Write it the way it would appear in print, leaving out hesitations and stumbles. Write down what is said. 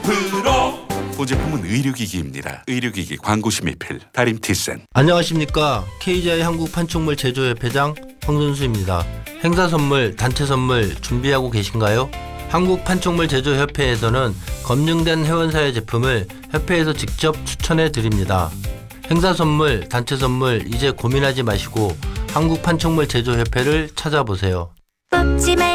프로 보제품은 의료기기입니다. 의료기기 광고심의필 다림티센. 안녕하십니까. KGI 한국판촉물 제조협회장 황선수입니다. 행사 선물, 단체 선물 준비하고 계신가요? 한국판촉물 제조협회에서는 검증된 회원사의 제품을 협회에서 직접 추천해 드립니다. 행사 선물, 단체 선물 이제 고민하지 마시고 한국판촉물 제조협회를 찾아보세요.